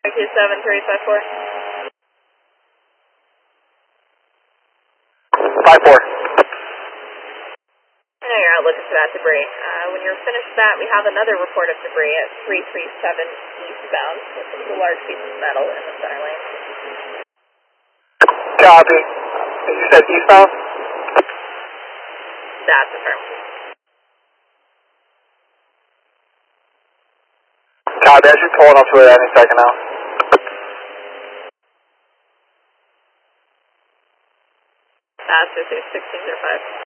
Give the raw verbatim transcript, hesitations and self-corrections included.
two seven three five four. five four. I know you're out looking for that debris. Uh, when you're finished with that, we have another report of debris at three three seven eastbound, which is a large piece of metal in the center lane. Copy. You said eastbound? That's affirmative. Copy, I should pull it up to it any second now. That's sixteen zero five.